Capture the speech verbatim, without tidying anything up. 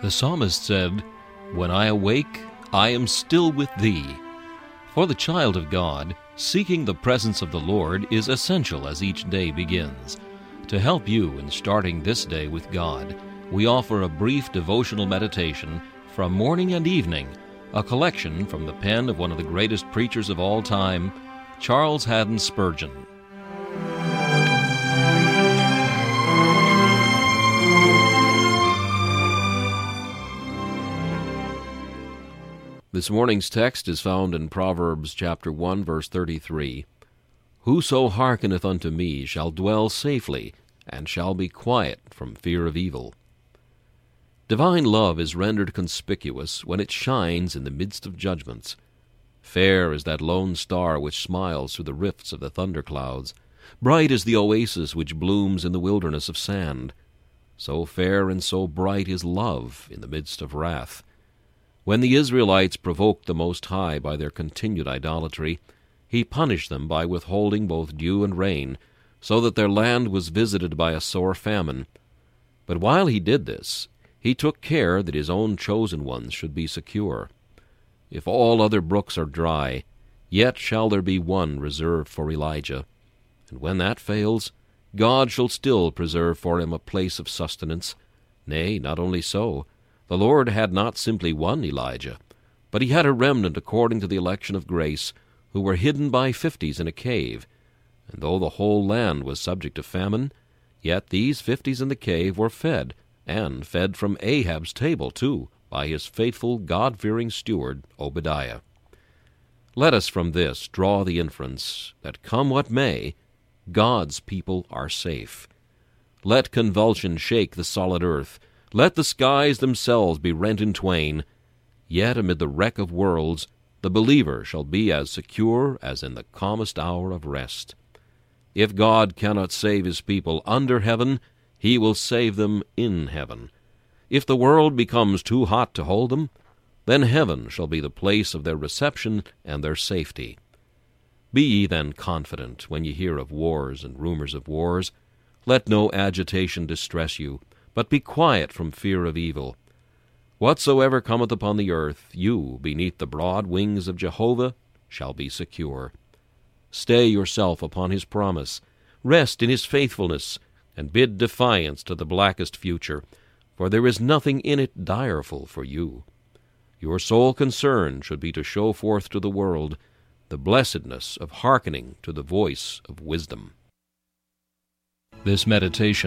The psalmist said, "When I awake, I am still with thee." For the child of God, seeking the presence of the Lord is essential as each day begins. To help you in starting this day with God, we offer a brief devotional meditation from morning and evening, a collection from the pen of one of the greatest preachers of all time, Charles Haddon Spurgeon. This morning's text is found in Proverbs chapter one, verse thirty-three. "Whoso hearkeneth unto me shall dwell safely, and shall be quiet from fear of evil." Divine love is rendered conspicuous when it shines in the midst of judgments. Fair is that lone star which smiles through the rifts of the thunderclouds. Bright is the oasis which blooms in the wilderness of sand. So fair and so bright is love in the midst of wrath. When the Israelites provoked the Most High by their continued idolatry, he punished them by withholding both dew and rain, so that their land was visited by a sore famine. But while he did this, he took care that his own chosen ones should be secure. If all other brooks are dry, yet shall there be one reserved for Elijah. And when that fails, God shall still preserve for him a place of sustenance. Nay, not only so, the Lord had not simply one Elijah, but he had a remnant according to the election of grace, who were hidden by fifties in a cave. And though the whole land was subject to famine, yet these fifties in the cave were fed, and fed from Ahab's table too, by his faithful, God-fearing steward, Obadiah. Let us from this draw the inference that, come what may, God's people are safe. Let convulsion shake the solid earth, let the skies themselves be rent in twain, yet amid the wreck of worlds the believer shall be as secure as in the calmest hour of rest. If God cannot save his people under heaven, he will save them in heaven. If the world becomes too hot to hold them, then heaven shall be the place of their reception and their safety. Be ye then confident when ye hear of wars and rumors of wars. Let no agitation distress you, but be quiet from fear of evil. Whatsoever cometh upon the earth, you, beneath the broad wings of Jehovah, shall be secure. Stay yourself upon his promise, rest in his faithfulness, and bid defiance to the blackest future, for there is nothing in it direful for you. Your sole concern should be to show forth to the world the blessedness of hearkening to the voice of wisdom. This meditation